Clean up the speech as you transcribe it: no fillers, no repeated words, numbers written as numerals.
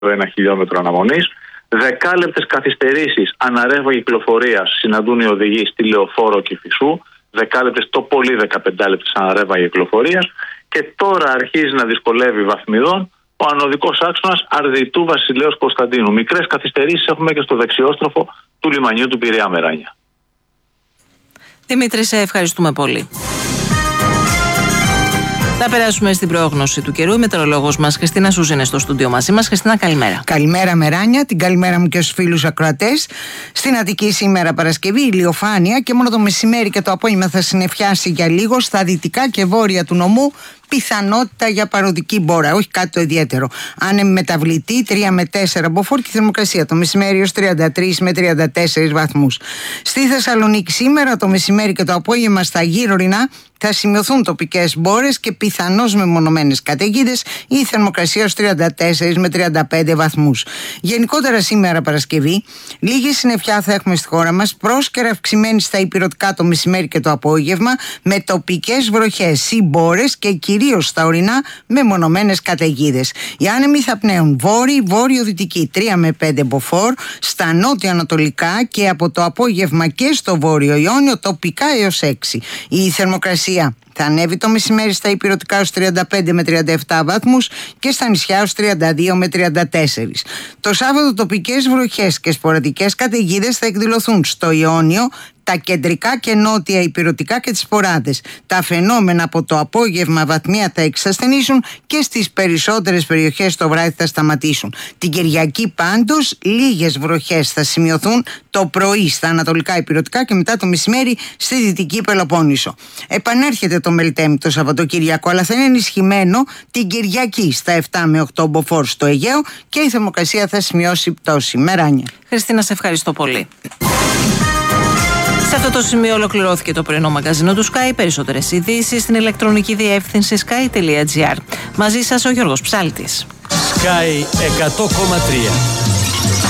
1 χιλιόμετρο αναμονής. Δεκάλεπτες καθυστερήσεις αναρρεύμα κυκλοφορίας συναντούν οι οδηγοί στη Λεωφόρο και Φυσού. Δεκάλεπτες το πολύ 15 λεπτές αναρρεύμα κυκλοφορίας. Και τώρα αρχίζει να δυσκολεύει βαθμιδών ο ανωδικός άξονας Αρδιτού Βασιλέως Κωνσταντίνου. Μικρές καθυστερήσεις έχουμε και στο δεξιόστροφο του λιμανιού του Πειραιά Μεράνια. Δημήτρη, σε ευχαριστούμε πολύ. Θα περάσουμε στην πρόγνωση του καιρού. Η μετεωρολόγος μας Χριστίνα Σούζη είναι στο στούντιο μαζί μας. Χριστίνα, καλημέρα. Καλημέρα, Μεράνια. Την καλημέρα μου και στους φίλους ακροατές. Στην Αττική σήμερα Παρασκευή, ηλιοφάνεια και μόνο το μεσημέρι και το απόγευμα θα συννεφιάσει για λίγο. Στα δυτικά και βόρεια του νομού, πιθανότητα για παροδική μπόρα, όχι κάτι το ιδιαίτερο. Άνεμη μεταβλητή 3 με 4 μποφόρ και θερμοκρασία το μεσημέρι ως 33 με 34 βαθμούς. Στη Θεσσαλονίκη σήμερα το μεσημέρι και το απόγευμα στα γύρω-ορεινά θα σημειωθούν τοπικές μπόρες και πιθανώς μεμονωμένες καταιγίδες, η θερμοκρασία ως 34 με 35 βαθμούς. Γενικότερα σήμερα Παρασκευή, λίγη συννεφιά θα έχουμε στη χώρα μας, πρόσκαιρα αυξημένη στα ηπειρωτικά το μεσημέρι και το απόγευμα, με τοπικές βροχές ή μπόρες και κυρίως στα ορεινά μεμονωμένες καταιγίδες. Οι άνεμοι θα πνέουν βόρειο-δυτική 3 με 5 μποφόρ, στα νότιο-ανατολικά και από το απόγευμα και στο βόρειο Ιόνιο τοπικά έως 6. Η θερμοκρασία θα ανέβει το μεσημέρι στα ηπειρωτικά ως 35 με 37 βαθμούς και στα νησιά ως 32 με 34. Το Σάββατο τοπικές βροχές και σποραδικές καταιγίδες θα εκδηλωθούν στο Ιόνιο, τα κεντρικά και νότια ηπειρωτικά και τις σποράδες. Τα φαινόμενα από το απόγευμα βαθμία θα εξασθενήσουν και στις περισσότερες περιοχές το βράδυ θα σταματήσουν. Την Κυριακή πάντως λίγες βροχές θα σημειωθούν το πρωί στα ανατολικά ηπειρωτικά και μετά το μεσημέρι στη Δυτική Πελοπόννησο. Επανέρχεται το Μελτέμι το Σαββατοκύριακο, αλλά θα είναι ενισχυμένο την Κυριακή στα 7 με 8 μποφόρ στο Αιγαίο και η θερμοκρασία θα σημειώσει πτώση. Μεράνια. Χριστίνα, σε ευχαριστώ πολύ. Σε αυτό το σημείο ολοκληρώθηκε το πρωινό μαγκαζίνο του Sky. Περισσότερες ειδήσεις στην ηλεκτρονική διεύθυνση sky.gr. Μαζί σας ο Γιώργος Ψάλτης. Sky 100,3.